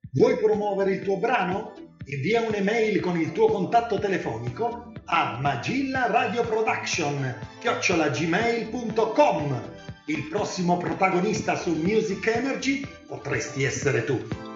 Vuoi promuovere il tuo brano? Invia un'email con il tuo contatto telefonico a magillaradioproduction@gmail.com. Il prossimo protagonista su Music Energy potresti essere tu.